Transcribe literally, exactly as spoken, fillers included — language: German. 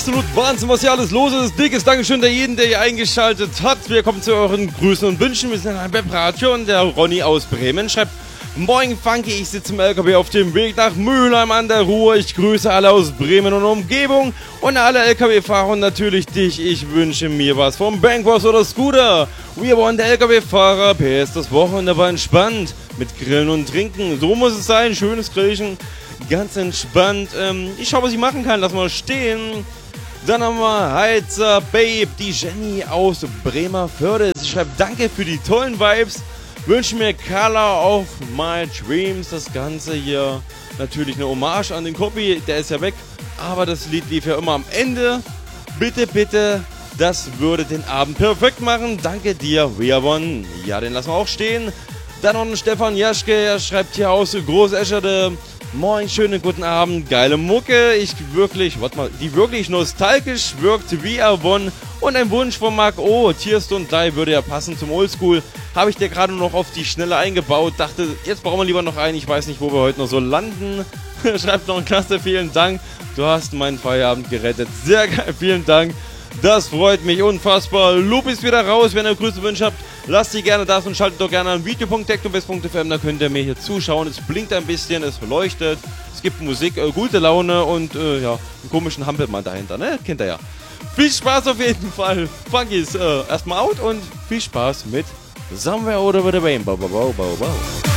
absolut Wahnsinn, was hier alles los ist. Dickes Dankeschön an jeden, der hier eingeschaltet hat. Wir kommen zu euren Grüßen und Wünschen. Wir sind ein Webradio und der Ronny aus Bremen schreibt: Moin Funky, ich sitze im L K W auf dem Weg nach Mülheim an der Ruhr. Ich grüße alle aus Bremen und Umgebung und alle L K W-Fahrer und natürlich dich. Ich wünsche mir was vom Bankwurst oder Scooter. Wir wollen der L K W-Fahrer. P S, das Wochenende war entspannt mit Grillen und Trinken. So muss es sein, schönes Grillchen, ganz entspannt. Ähm, ich schaue, was ich machen kann. Lass mal stehen. Dann haben wir Heizer Babe, die Jenny aus Bremerförde. Sie schreibt: Danke für die tollen Vibes. Wünsche mir Color of My Dreams. Das Ganze hier natürlich eine Hommage an den Copy. Der ist ja weg. Aber das Lied lief ja immer am Ende. Bitte, bitte. Das würde den Abend perfekt machen. Danke dir, Weavon. Ja, den lassen wir auch stehen. Dann noch ein Stefan Jaschke. Er schreibt hier aus Großescherde: Moin, schönen guten Abend, geile Mucke, ich wirklich, warte mal, die wirklich nostalgisch wirkt wie Avon und ein Wunsch von Marc O. Tears Don't Die würde ja passen zum Oldschool, habe ich dir gerade noch auf die Schnelle eingebaut, dachte, jetzt brauchen wir lieber noch einen, ich weiß nicht, wo wir heute noch so landen. Schreibt noch ein Klasse, vielen Dank, du hast meinen Feierabend gerettet, sehr geil, vielen Dank. Das freut mich unfassbar. Loop ist wieder raus. Wenn ihr Grüße wünscht habt, lasst die gerne da und schaltet doch gerne an video punkt technobase punkt f m. Da könnt ihr mir hier zuschauen. Es blinkt ein bisschen, es leuchtet. Es gibt Musik, äh, gute Laune und äh, ja, einen komischen Hampelmann dahinter, ne? Kennt ihr ja. Viel Spaß auf jeden Fall. Funky ist äh, erstmal out und viel Spaß mit Somewhere Over the Rainbow. Bow, bow, bow, bow.